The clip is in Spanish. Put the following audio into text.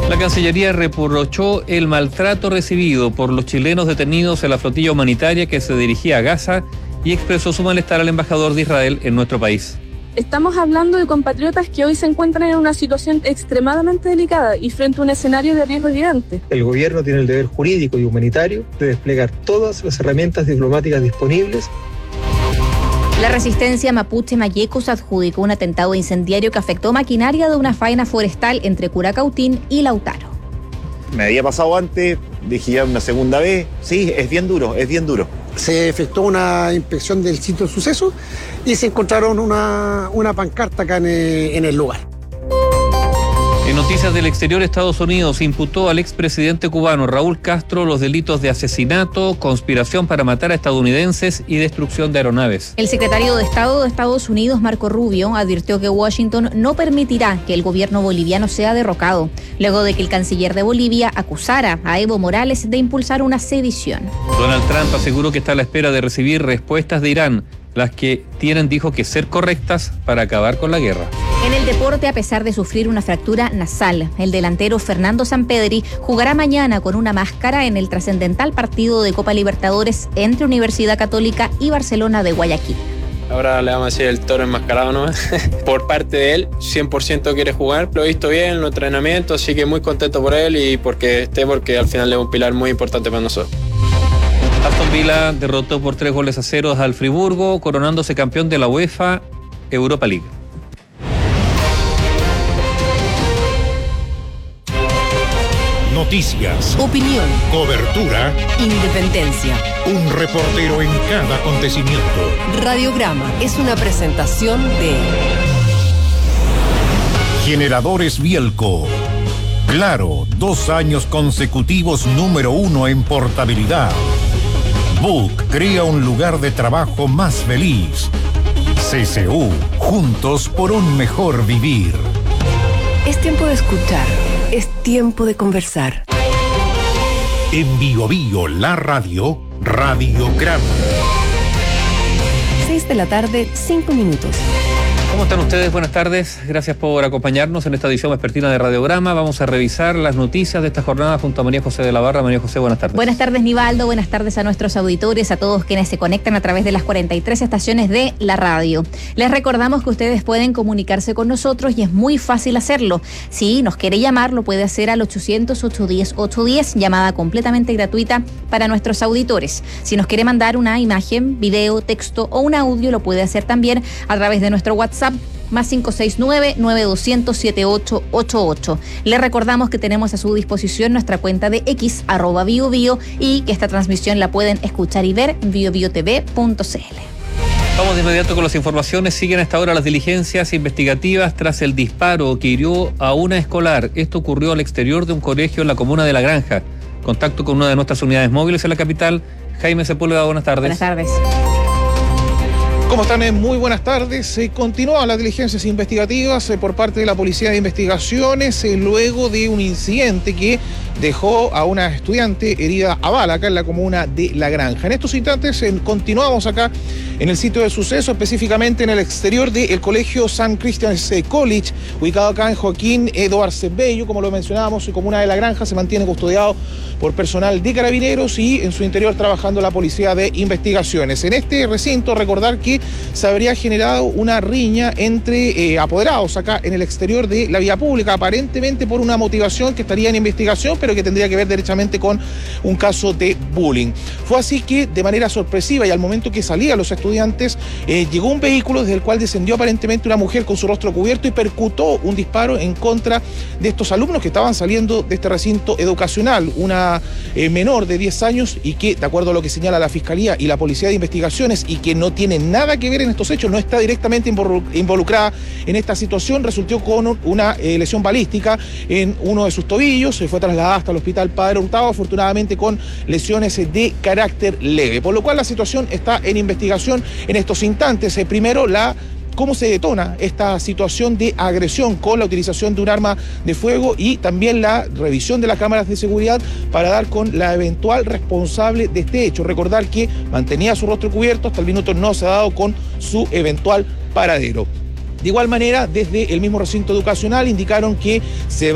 La Cancillería reprochó el maltrato recibido por los chilenos detenidos en la flotilla humanitaria que se dirigía a Gaza y expresó su malestar al embajador de Israel en nuestro país. Estamos hablando de compatriotas que hoy se encuentran en una situación extremadamente delicada y frente a un escenario de riesgo gigante. El gobierno tiene el deber jurídico y humanitario de desplegar todas las herramientas diplomáticas disponibles. La resistencia mapuche Mayecos adjudicó un atentado incendiario que afectó maquinaria de una faena forestal entre Curacautín y Lautaro. Me había pasado antes, dije ya una segunda vez, sí, es bien duro. Se efectuó una inspección del sitio del suceso y se encontraron una pancarta acá en el lugar. En noticias del exterior, Estados Unidos imputó al expresidente cubano Raúl Castro los delitos de asesinato, conspiración para matar a estadounidenses y destrucción de aeronaves. El secretario de Estado de Estados Unidos, Marco Rubio, advirtió que Washington no permitirá que el gobierno boliviano sea derrocado, luego de que el canciller de Bolivia acusara a Evo Morales de impulsar una sedición. Donald Trump aseguró que está a la espera de recibir respuestas de Irán, las que tienen, dijo, que ser correctas para acabar con la guerra. En el deporte, a pesar de sufrir una fractura nasal, el delantero Fernando Sampedri jugará mañana con una máscara en el trascendental partido de Copa Libertadores entre Universidad Católica y Barcelona de Guayaquil. Ahora le vamos a decir el toro enmascarado, ¿no? Por parte de él, 100% quiere jugar. Lo he visto bien en los entrenamientos, así que muy contento por él y porque al final es un pilar muy importante para nosotros. Aston Villa derrotó por 3-0 al Friburgo, coronándose campeón de la UEFA Europa League. Noticias, opinión, cobertura, independencia. Un reportero en cada acontecimiento. Radiograma es una presentación de Generadores Bielco. Claro, 2 años consecutivos número 1 en portabilidad. Book crea un lugar de trabajo más feliz. CCU, juntos por un mejor vivir. Es tiempo de escuchar, es tiempo de conversar. En Bio Bio, la radio, Radiograma. 6 de la tarde, 5 minutos. ¿Cómo están ustedes? Buenas tardes. Gracias por acompañarnos en esta edición vespertina de Radiograma. Vamos a revisar las noticias de esta jornada junto a María José de la Barra. María José, buenas tardes. Buenas tardes, Nivaldo. Buenas tardes a nuestros auditores, a todos quienes se conectan a través de las 43 estaciones de la radio. Les recordamos que ustedes pueden comunicarse con nosotros y es muy fácil hacerlo. Si nos quiere llamar, lo puede hacer al 800-810-810, llamada completamente gratuita para nuestros auditores. Si nos quiere mandar una imagen, video, texto o un audio, lo puede hacer también a través de nuestro WhatsApp más 569-9200-7888. Le recordamos que tenemos a su disposición nuestra cuenta de X, @BioBio, y que esta transmisión la pueden escuchar y ver en biobiotv.cl. Vamos de inmediato con las informaciones. Siguen hasta ahora las diligencias investigativas tras el disparo que hirió a una escolar. Esto ocurrió al exterior de un colegio en la comuna de La Granja. Contacto con una de nuestras unidades móviles en la capital. Jaime Sepúlveda, buenas tardes. Buenas tardes. ¿Cómo están? Muy buenas tardes. Continúan las diligencias investigativas por parte de la Policía de Investigaciones luego de un incidente que dejó a una estudiante herida a bala acá en la comuna de La Granja. En estos instantes continuamos acá en el sitio del suceso, específicamente en el exterior del colegio St. Christian's College, ubicado acá en Joaquín Edwards Bello. Como lo mencionábamos, su comuna de La Granja se mantiene custodiado por personal de Carabineros y en su interior trabajando la Policía de Investigaciones. En este recinto, recordar que se habría generado una riña entre apoderados acá en el exterior de la vía pública, aparentemente por una motivación que estaría en investigación, pero que tendría que ver derechamente con un caso de bullying. Fue así que, de manera sorpresiva y al momento que salían los estudiantes, llegó un vehículo desde el cual descendió aparentemente una mujer con su rostro cubierto y percutó un disparo en contra de estos alumnos que estaban saliendo de este recinto educacional, una menor de 10 años y que, de acuerdo a lo que señala la Fiscalía y la Policía de Investigaciones, y que no tiene nada que ver en estos hechos, no está directamente involucrada en esta situación, resultó con una lesión balística en uno de sus tobillos. Se fue trasladada hasta el Hospital Padre Hurtado, afortunadamente con lesiones de carácter leve, por lo cual la situación está en investigación en estos instantes. Primero, cómo se detona esta situación de agresión con la utilización de un arma de fuego y también la revisión de las cámaras de seguridad para dar con la eventual responsable de este hecho. Recordar que mantenía su rostro cubierto, hasta el minuto no se ha dado con su eventual paradero. De igual manera, desde el mismo recinto educacional indicaron que se